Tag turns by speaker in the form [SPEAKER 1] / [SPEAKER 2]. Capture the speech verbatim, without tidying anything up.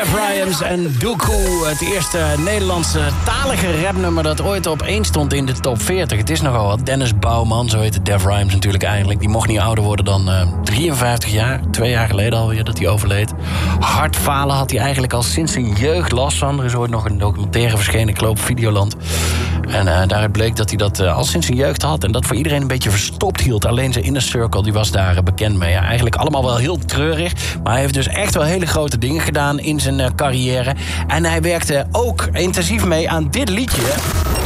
[SPEAKER 1] Def Rhymes en Doekoe. Het eerste Nederlandse talige rapnummer dat ooit op één stond in de top veertig. Het is nogal wat. Dennis Bouwman, zo heet het Def Rhymes natuurlijk eigenlijk. Die mocht niet ouder worden dan uh, drieënvijftig jaar. Twee jaar geleden alweer dat hij overleed. Hartfalen had hij eigenlijk al sinds zijn jeugd last van. Er is ooit nog een documentaire verschenen, ik geloof Videoland. En uh, daaruit bleek dat hij dat uh, al sinds zijn jeugd had. En dat voor iedereen een beetje verstopt hield. Alleen zijn inner circle die was daar uh, bekend mee. Ja, eigenlijk allemaal wel heel treurig. Maar hij heeft dus echt wel hele grote dingen gedaan in zijn uh, carrière. En hij werkte ook intensief mee aan dit liedje.